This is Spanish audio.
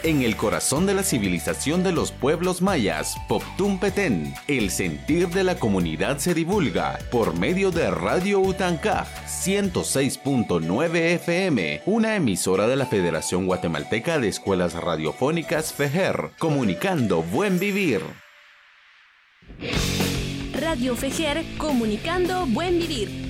En el corazón de la civilización de los pueblos mayas, Poptún Petén, el sentir de la comunidad se divulga por medio de Radio Utancaj 106.9 FM, una emisora de la Federación Guatemalteca de Escuelas Radiofónicas FEJER, comunicando buen vivir. Radio FEJER, comunicando buen vivir.